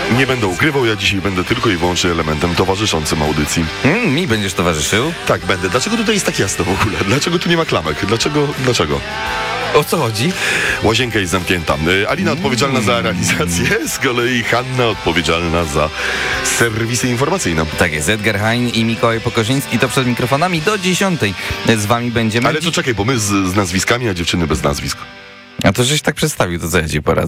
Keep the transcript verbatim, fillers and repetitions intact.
Nie będę ukrywał, ja dzisiaj będę tylko i wyłącznie elementem towarzyszącym audycji. Mm, mi będziesz towarzyszył? Tak, będę. Dlaczego tutaj jest tak jasno w ogóle? Dlaczego tu nie ma klamek? Dlaczego? Dlaczego? O co chodzi? Łazienka jest zamknięta. Y, Alina odpowiedzialna za realizację, z kolei Hanna odpowiedzialna za serwisy informacyjne. Tak jest, Edgar Hein i Mikołaj Pokorzyński to przed mikrofonami do dziesiątej. Z wami będziemy... Ale to czekaj, bo my z, z nazwiskami, a dziewczyny bez nazwisk. A to żeś tak przedstawił, to co ja ci poradzę.